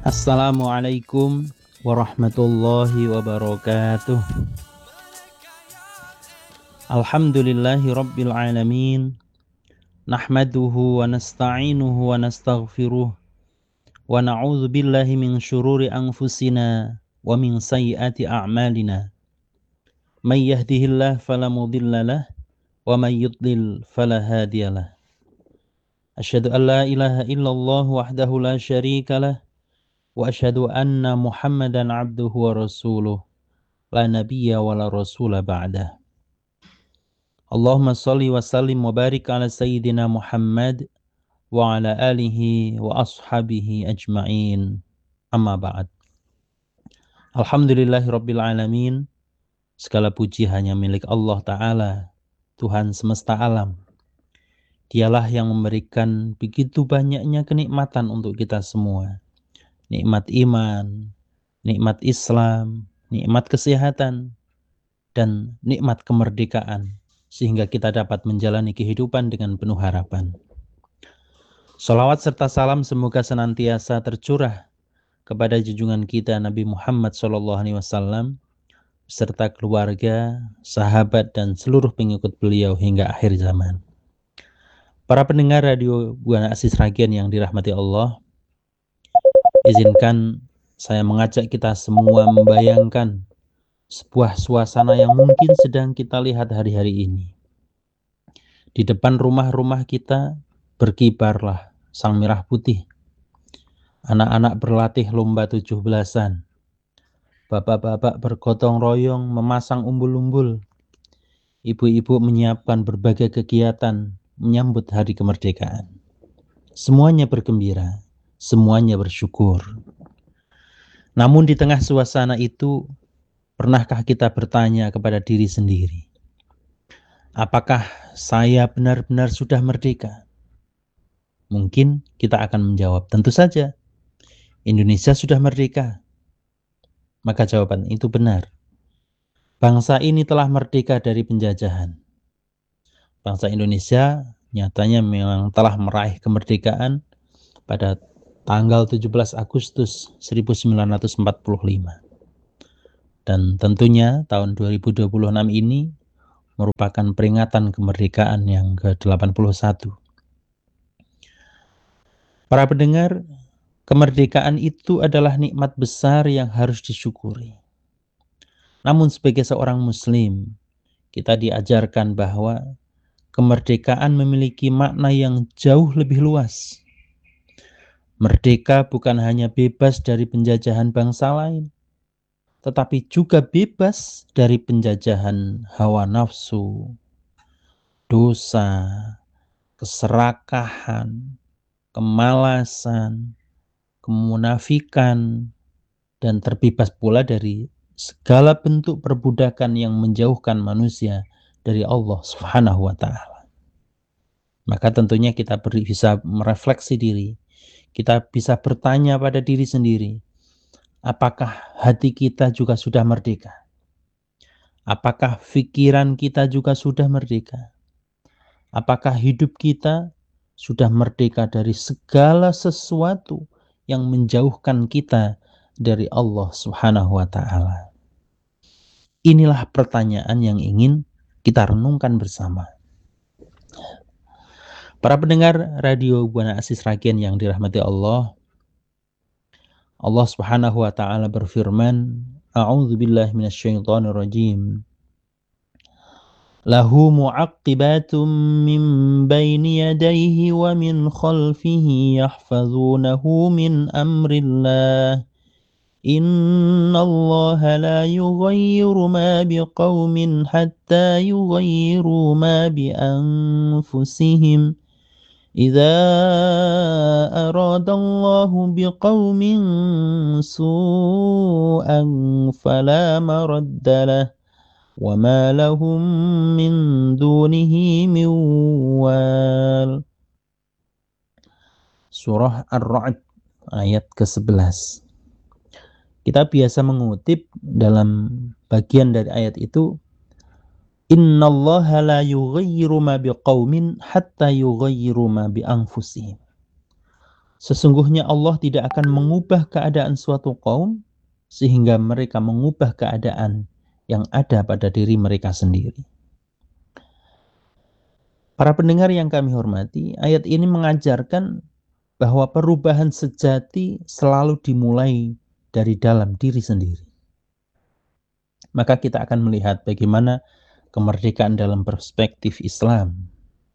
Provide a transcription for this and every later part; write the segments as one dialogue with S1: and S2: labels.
S1: Assalamualaikum warahmatullahi wabarakatuh. Alhamdulillahi rabbil alamin. Nahmaduhu wa nasta'inuhu wa nastaghfiruh. Wa na'udzu billahi min syururi anfusina wa min sayyiati a'malina. May yahdihillahu fala mudhillalah wa may yudlil fala hadiyalah. Asyhadu an la ilaha illallah wahdahu la syarikalah wa asyhadu anna Muhammadan abduhu wa rasuluh la nabiyya wa la rasula ba'dah. Allahumma shalli wa sallim wa barik ala sayyidina Muhammad wa ala alihi wa ashabihi ajma'in. Amma ba'd. Alhamdulillahi rabbil alamin. Segala puji hanya milik Allah Ta'ala, Tuhan semesta alam. Dialah yang memberikan begitu banyaknya kenikmatan untuk kita semua. Nikmat iman, nikmat Islam, nikmat kesehatan, dan nikmat kemerdekaan, sehingga kita dapat menjalani kehidupan dengan penuh harapan. Salawat serta salam semoga senantiasa tercurah kepada junjungan kita Nabi Muhammad SAW, beserta keluarga, sahabat, dan seluruh pengikut beliau hingga akhir zaman. Para pendengar Radio Buana Asis Ragian yang dirahmati Allah, izinkan saya mengajak kita semua membayangkan sebuah suasana yang mungkin sedang kita lihat hari-hari ini. Di depan rumah-rumah kita berkibarlah sang merah putih. Anak-anak berlatih lomba 17-an. Bapak-bapak bergotong royong memasang umbul-umbul. Ibu-ibu menyiapkan berbagai kegiatan menyambut hari kemerdekaan. Semuanya bergembira. Semuanya bersyukur. Namun di tengah suasana itu, pernahkah kita bertanya kepada diri sendiri, apakah saya benar-benar sudah merdeka? Mungkin kita akan menjawab, tentu saja, Indonesia sudah merdeka. Maka jawaban itu benar. Bangsa ini telah merdeka dari penjajahan. Bangsa Indonesia nyatanya memang telah meraih kemerdekaan pada tanggal 17 Agustus 1945. Dan tentunya tahun 2026 ini merupakan peringatan kemerdekaan yang ke-81. Para pendengar, kemerdekaan itu adalah nikmat besar yang harus disyukuri. Namun sebagai seorang muslim, kita diajarkan bahwa kemerdekaan memiliki makna yang jauh lebih luas. Merdeka bukan hanya bebas dari penjajahan bangsa lain, tetapi juga bebas dari penjajahan hawa nafsu, dosa, keserakahan, kemalasan, kemunafikan, dan terbebas pula dari segala bentuk perbudakan yang menjauhkan manusia dari Allah Subhanahu wa Ta'ala. Maka tentunya kita bisa merefleksi diri. Kita bisa bertanya pada diri sendiri, apakah hati kita juga sudah merdeka? Apakah pikiran kita juga sudah merdeka? Apakah hidup kita sudah merdeka dari segala sesuatu yang menjauhkan kita dari Allah Subhanahu wa Ta'ala? Inilah pertanyaan yang ingin kita renungkan bersama. Para pendengar Radio Buana Asis Ragian yang dirahmati Allah, Allah Subhanahu wa Ta'ala berfirman, A'udzu billahi minasyaitonir rajim. Lahu mu'aqqibatum min baini yadayhi wa min khalfihi yahfazunahu min amrillah. Innallaha la yughayyiru ma biqaumin hatta yughayyiru ma bi anfusihim. إذا أراد الله بقوم سوءا فلا مرد له وما لهم من دونه من وال. Surah Ar-Ra'd ayat ke-11. Kita biasa mengutip dalam bagian dari ayat itu, Innallaha la yughayyiru ma biqaumin hatta yughayyiru ma bi anfusihim. Sesungguhnya Allah tidak akan mengubah keadaan suatu kaum sehingga mereka mengubah keadaan yang ada pada diri mereka sendiri. Para pendengar yang kami hormati, ayat ini mengajarkan bahwa perubahan sejati selalu dimulai dari dalam diri sendiri. Maka kita akan melihat bagaimana kemerdekaan dalam perspektif Islam.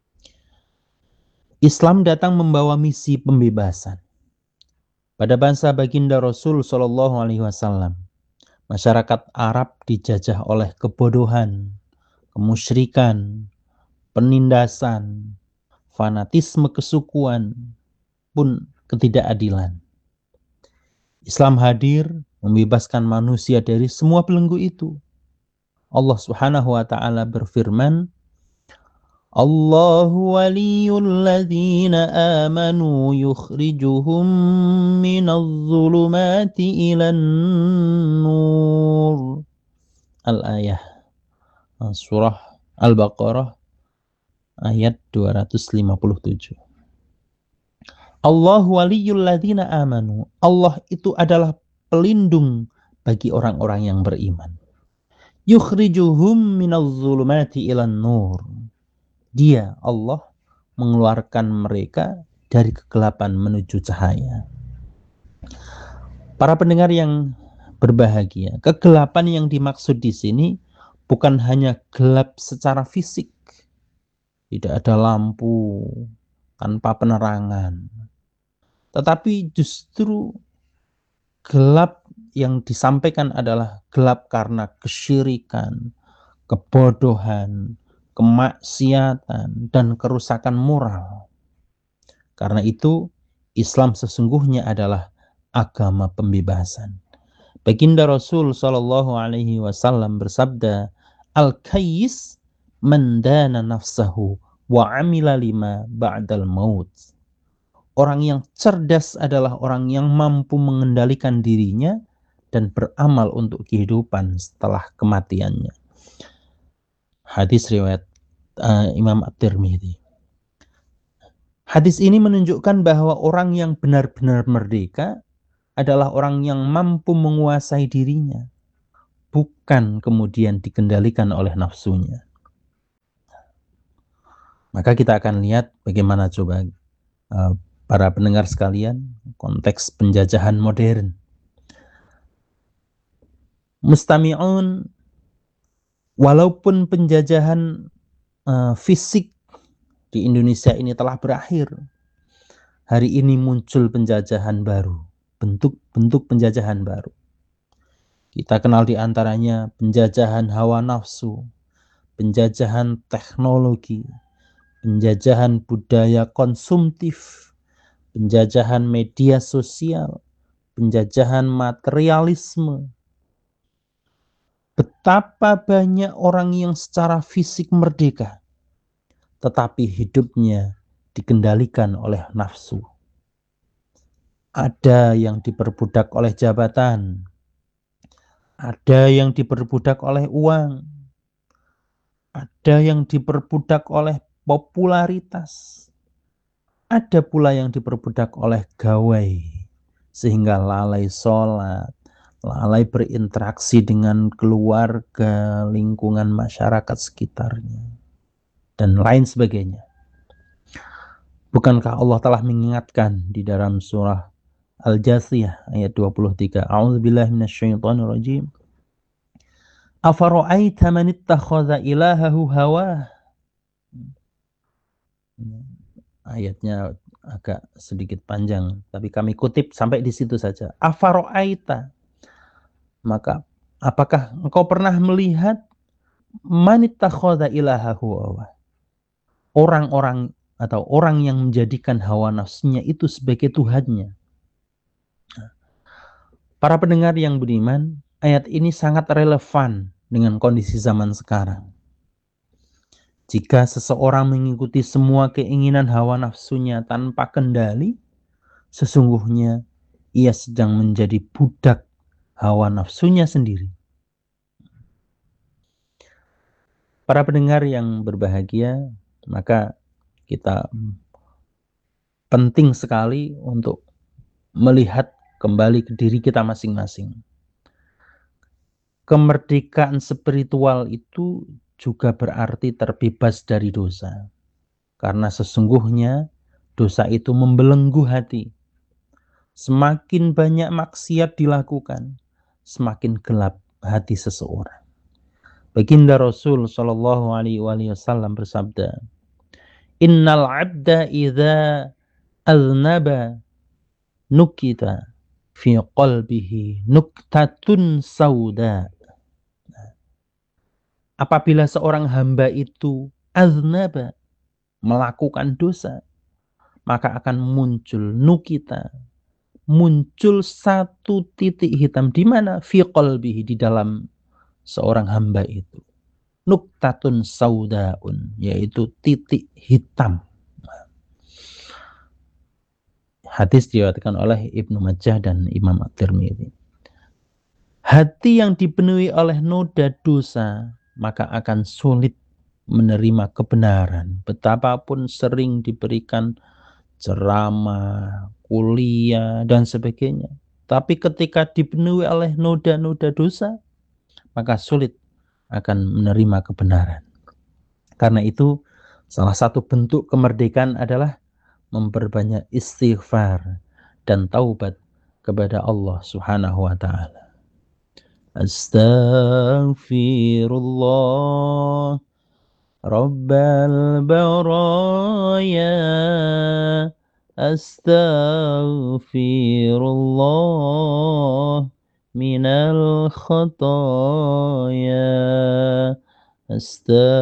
S1: Islam datang membawa misi pembebasan. Pada masa baginda Rasul Shallallahu Alaihi Wasallam, masyarakat Arab dijajah oleh kebodohan, kemusyrikan, penindasan, fanatisme kesukuan, pun ketidakadilan. Islam hadir membebaskan manusia dari semua belenggu itu. Allah Subhanahu wa taala berfirman, Allahu waliyul ladzina amanu yukhrijuhum minadh dhulumati ilan nur. Al-ayah, surah Al-Baqarah ayat 257. Allahu waliyul ladzina amanu. Allah itu adalah pelindung bagi orang-orang yang beriman. Yukhrijuhum minadh dhulumati ilan nur. Dia, Allah, mengeluarkan mereka dari kegelapan menuju cahaya. Para pendengar yang berbahagia, kegelapan yang dimaksud di sini bukan hanya gelap secara fisik, tidak ada lampu, tanpa penerangan, tetapi justru gelap yang disampaikan adalah gelap karena kesyirikan, kebodohan, kemaksiatan, dan kerusakan moral. Karena itu, Islam sesungguhnya adalah agama pembebasan. Baginda Rasul Shallallahu Alaihi Wasallam bersabda, Al-Kayyis man dana nafsahu wa amila lima ba'dal maut. Orang yang cerdas adalah orang yang mampu mengendalikan dirinya dan beramal untuk kehidupan setelah kematiannya. Hadis riwayat Imam At-Tirmidzi. Hadis ini menunjukkan bahwa orang yang benar-benar merdeka adalah orang yang mampu menguasai dirinya, bukan kemudian dikendalikan oleh nafsunya. Maka kita akan lihat bagaimana coba para pendengar sekalian konteks penjajahan modern. Mustami'un, walaupun penjajahan fisik di Indonesia ini telah berakhir, hari ini muncul penjajahan baru, bentuk-bentuk penjajahan baru. Kita kenal di antaranya penjajahan hawa nafsu, penjajahan teknologi, penjajahan budaya konsumtif, penjajahan media sosial, penjajahan materialisme. Betapa banyak orang yang secara fisik merdeka, tetapi hidupnya dikendalikan oleh nafsu. Ada yang diperbudak oleh jabatan, ada yang diperbudak oleh uang, ada yang diperbudak oleh popularitas, ada pula yang diperbudak oleh gawai, sehingga lalai sholat, lalai berinteraksi dengan keluarga, lingkungan masyarakat sekitarnya, dan lain sebagainya. Bukankah Allah telah mengingatkan di dalam surah Al-Jathiyah ayat 23, A'udzubillahi minasyaitonirrajim. Afara'aita man ittakhadha ilahahu hawah. Ayatnya agak sedikit panjang, tapi kami kutip sampai di situ saja. Afara'aita, maka apakah engkau pernah melihat man ittakhadha ilahahu hawah, orang-orang atau orang yang menjadikan hawa nafsunya itu sebagai Tuhannya. Para pendengar yang beriman, ayat ini sangat relevan dengan kondisi zaman sekarang. Jika seseorang mengikuti semua keinginan hawa nafsunya tanpa kendali, sesungguhnya ia sedang menjadi budak hawa nafsunya sendiri. Para pendengar yang berbahagia, maka kita penting sekali untuk melihat kembali ke diri kita masing-masing. Kemerdekaan spiritual itu juga berarti terbebas dari dosa. Karena sesungguhnya dosa itu membelenggu hati. Semakin banyak maksiat dilakukan, semakin gelap hati seseorang. Baginda Rasul Shallallahu Alaihi Wasallam bersabda, Innal abda idza aznaba nukita fi qalbihi nuktatun sauda. Apabila seorang hamba itu aznaba, melakukan dosa, maka akan muncul nukita, muncul satu titik hitam. Di mana? Fi qalbihi, di dalam seorang hamba itu. Nuktatun saudaun, yaitu titik hitam. Hadis diriwayatkan oleh Ibnu Majah dan Imam At-Tirmidzi. Hati yang dipenuhi oleh noda dosa, maka akan sulit menerima kebenaran. Betapapun sering diberikan ceramah, kuliah, dan sebagainya. Tapi ketika dipenuhi oleh noda-noda dosa, maka sulit akan menerima kebenaran. Karena itu, salah satu bentuk kemerdekaan adalah memperbanyak istighfar dan taubat kepada Allah Subhanahu wa taala. Astaghfirullah Rabbal baraya, astaghfirullah minal khataya, astaghfirullah